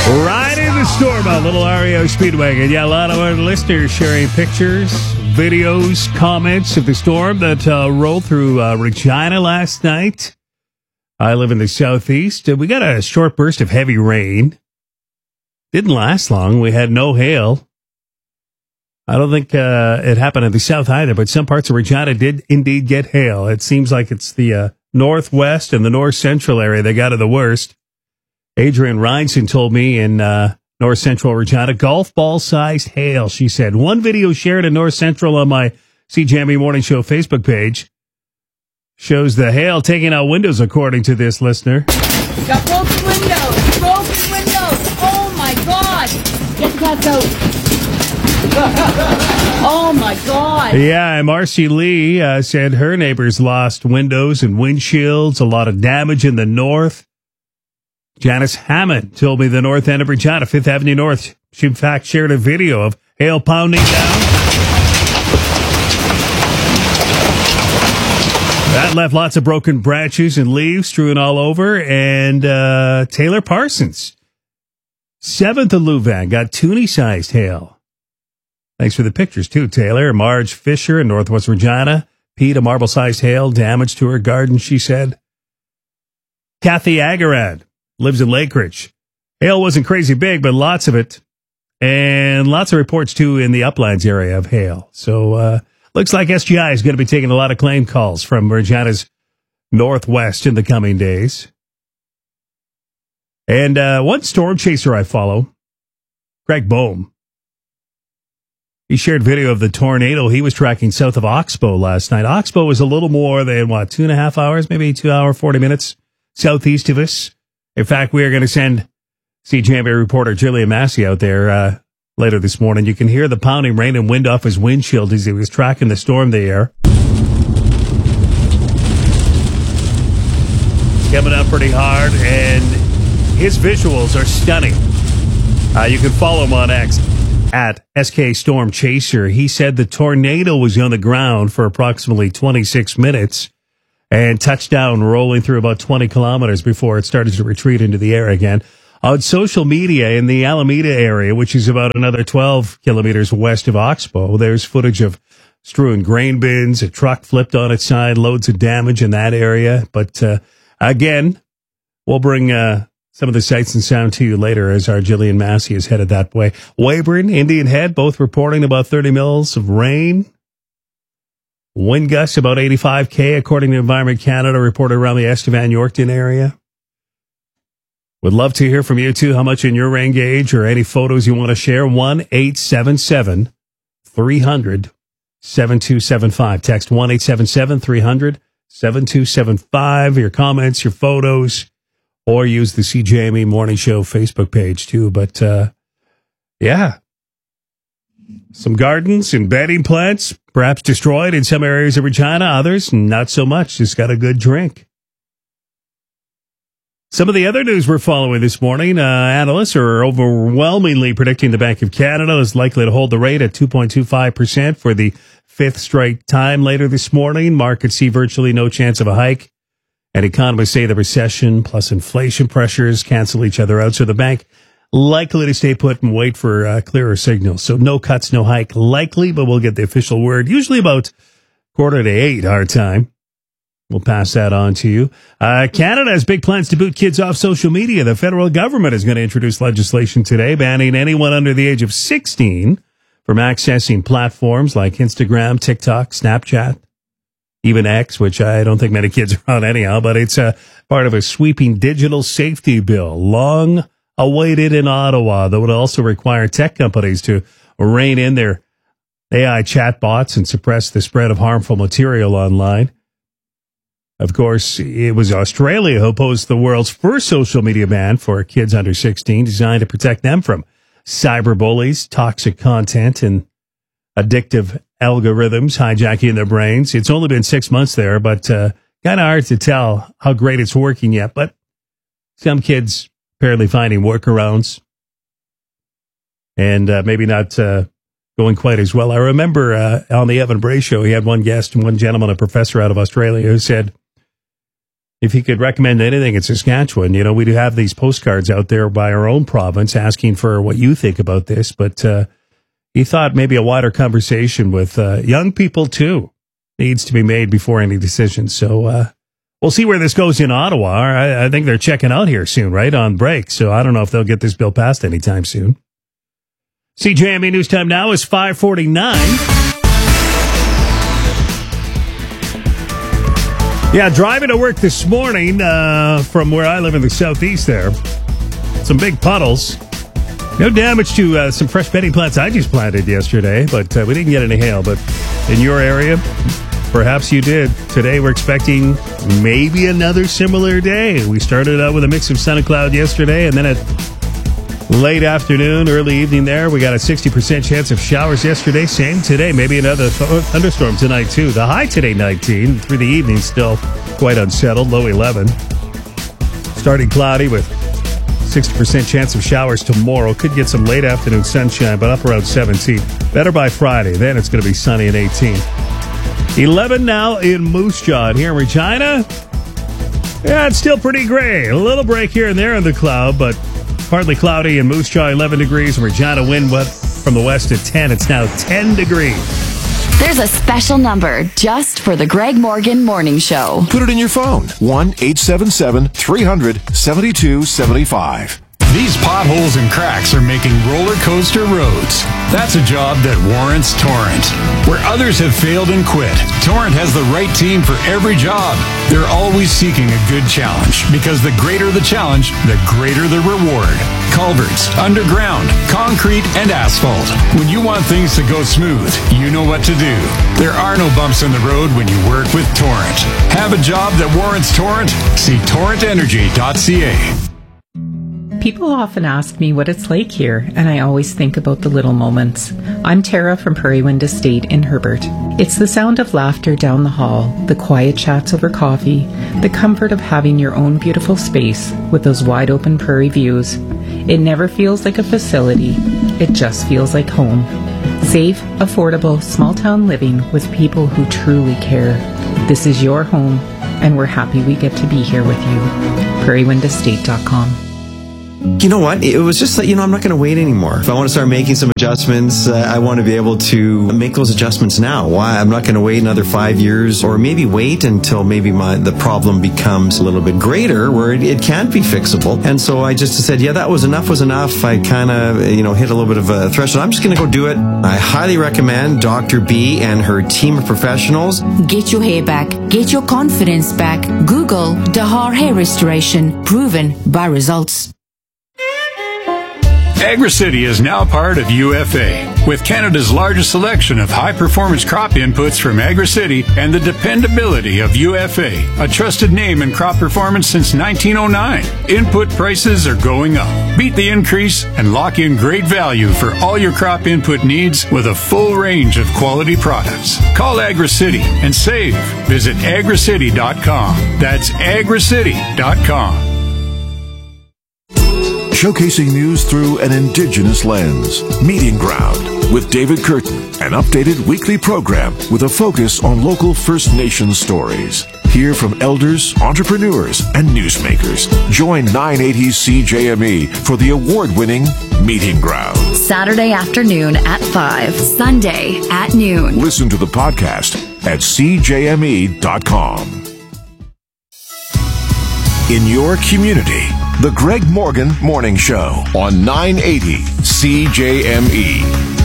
Right in the storm, a little REO Speedwagon. Yeah, a lot of our listeners sharing pictures, videos, comments of the storm that rolled through Regina last night. I live in the southeast. We got a short burst of heavy rain. Didn't last long. We had no hail. I don't think it happened in the south either, but some parts of Regina did indeed get hail. It seems like it's the northwest and the north central area that got it the worst. Adrian Reinson told me in north central Regina, golf ball sized hail, she said. One video shared in north central on my CJME Morning Show Facebook page shows the hail taking out windows, according to this listener. Got broken windows! Broken windows! Oh my God! Get the cats out! Oh my God! Yeah, and Marcy Lee said her neighbors lost windows and windshields, a lot of damage in the north. Janice Hammond told me the north end of Regina, 5th Avenue North. She, in fact, shared a video of hail pounding down. That left lots of broken branches and leaves strewn all over. And Taylor Parsons, 7th of Louvain, got toonie-sized hail. Thanks for the pictures, too, Taylor. Marge Fisher in Northwest Regina. Pete, a marble-sized hail, damage to her garden, she said. Kathy Agarad lives in Lake Ridge. Hail wasn't crazy big, but lots of it. And lots of reports, too, in the Uplands area of hail. So, looks like SGI is going to be taking a lot of claim calls from Regina's northwest in the coming days. And one storm chaser I follow, Greg Bohm, he shared video of the tornado he was tracking south of Oxbow last night. Oxbow was a little more than, 2.5 hours, maybe 2 hour, 40 minutes southeast of us. In fact, we are going to send CJMA reporter Jillian Massey out there later this morning. You can hear the pounding rain and wind off his windshield as he was tracking the storm there. It's coming up pretty hard, and his visuals are stunning. You can follow him on X at SK Storm Chaser. He said the tornado was on the ground for approximately 26 minutes. And touched down, rolling through about 20 kilometers before it started to retreat into the air again. On social media in the Alameda area, which is about another 12 kilometers west of Oxbow, there's footage of strewn grain bins, a truck flipped on its side, loads of damage in that area. But again, we'll bring some of the sights and sound to you later as our Jillian Massey is headed that way. Weyburn, Indian Head, both reporting about 30 mils of rain. Wind gusts about 85 km, according to Environment Canada, reported around the Estevan Yorkton area. Would love to hear from you, too, how much in your rain gauge or any photos you want to share. 1-877-300-7275. Text 1-877-300-7275. Your comments, your photos, or use the CJME Morning Show Facebook page, too. But, yeah. Some gardens and bedding plants, perhaps destroyed in some areas of Regina, others not so much, just got a good drink. Some of the other news we're following this morning, analysts are overwhelmingly predicting the Bank of Canada is likely to hold the rate at 2.25% for the fifth straight time later this morning. Markets see virtually no chance of a hike, and economists say the recession plus inflation pressures cancel each other out, so the bank likely to stay put and wait for clearer signals. So no cuts, no hike likely, but we'll get the official word usually about 7:45 our time. We'll pass that on to you. Canada has big plans to boot kids off social media. The federal government is going to introduce legislation today banning anyone under the age of 16 from accessing platforms like Instagram, TikTok, Snapchat, even X, which I don't think many kids are on anyhow, but it's part of a sweeping digital safety bill, long awaited in Ottawa, that would also require tech companies to rein in their AI chatbots and suppress the spread of harmful material online. Of course, it was Australia who opposed the world's first social media ban for kids under 16, designed to protect them from cyberbullies, toxic content, and addictive algorithms hijacking their brains. It's only been 6 months there, but kind of hard to tell how great it's working yet. But some kids apparently finding workarounds and maybe not going quite as well. I remember on the Evan Bray show, he had one guest, one gentleman, a professor out of Australia, who said if he could recommend anything in Saskatchewan. You know, we do have these postcards out there by our own province asking for what you think about this, but he thought maybe a wider conversation with young people, too, needs to be made before any decisions. So we'll see where this goes in Ottawa. I think they're checking out here soon, right, on break. So I don't know if they'll get this bill passed anytime soon. CJME News Time now is 5:49. Yeah, driving to work this morning from where I live in the southeast there. Some big puddles. No damage to some fresh bedding plants I just planted yesterday, but we didn't get any hail. But in your area, perhaps you did. Today we're expecting maybe another similar day. We started out with a mix of sun and cloud yesterday, and then at late afternoon, early evening there, we got a 60% chance of showers yesterday. Same today. Maybe another thunderstorm tonight, too. The high today, 19. Through the evening, still quite unsettled, low 11. Starting cloudy with 60% chance of showers tomorrow. Could get some late afternoon sunshine, but up around 17. Better by Friday. Then it's going to be sunny and 18. 11 now in Moose Jaw. Here in Regina, yeah, it's still pretty gray. A little break here and there in the cloud, but partly cloudy in Moose Jaw, 11 degrees. Regina wind from the west at 10. It's now 10 degrees. There's a special number just for the Greg Morgan Morning Show. Put it in your phone. 1-877-300-7275. These potholes and cracks are making roller coaster roads. That's a job that warrants Torrent. Where others have failed and quit, Torrent has the right team for every job. They're always seeking a good challenge, because the greater the challenge, the greater the reward. Culverts, underground, concrete, and asphalt. When you want things to go smooth, you know what to do. There are no bumps in the road when you work with Torrent. Have a job that warrants Torrent? See torrentenergy.ca. People often ask me what it's like here, and I always think about the little moments. I'm Tara from Prairie Wind Estate in Herbert. It's the sound of laughter down the hall, the quiet chats over coffee, the comfort of having your own beautiful space with those wide open prairie views. It never feels like a facility. It just feels like home. Safe, affordable, small town living with people who truly care. This is your home, and we're happy we get to be here with you. prairiewindestate.com. You know what? It was just like, I'm not going to wait anymore. If I want to start making some adjustments, I want to be able to make those adjustments now. Why? I'm not going to wait another 5 years, or maybe wait until maybe the problem becomes a little bit greater where it can't be fixable. And so I just said, yeah, that was enough. I kind of, hit a little bit of a threshold. I'm just going to go do it. I highly recommend Dr. B and her team of professionals. Get your hair back. Get your confidence back. Google Dahar Hair Restoration. Proven by results. AgriCity is now part of UFA. With Canada's largest selection of high-performance crop inputs from AgriCity and the dependability of UFA, a trusted name in crop performance since 1909, input prices are going up. Beat the increase and lock in great value for all your crop input needs with a full range of quality products. Call AgriCity and save. Visit agricity.com. That's agricity.com. Showcasing news through an Indigenous lens. Meeting Ground with David Curtin, an updated weekly program with a focus on local First Nations stories. Hear from elders, entrepreneurs, and newsmakers. Join 980 CJME for the award-winning Meeting Ground. Saturday afternoon at 5, Sunday at noon. Listen to the podcast at cjme.com. In your community, The Greg Morgan Morning Show on 980 CJME.